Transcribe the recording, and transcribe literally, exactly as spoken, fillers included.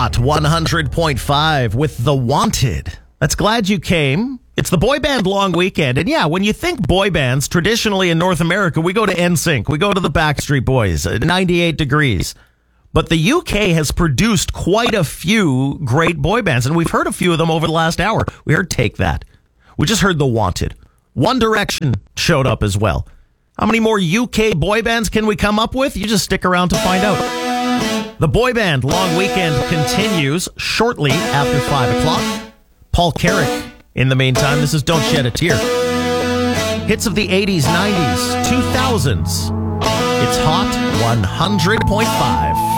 Hot one hundred point five with The Wanted. That's Glad You Came. It's the boy band long weekend. And yeah, when you think boy bands, traditionally in North America, we go to N Sync. We go to the Backstreet Boys, uh, ninety-eight degrees. But the U K has produced quite a few great boy bands, and we've heard a few of them over the last hour. We heard Take That. We just heard The Wanted. One Direction showed up as well. How many more U K boy bands can we come up with? You just stick around to find out. The boy band long weekend continues shortly after five o'clock. Paul Carrick. In the meantime, this is Don't Shed a Tear. Hits of the eighties, nineties, two thousands. It's Hot one hundred point five.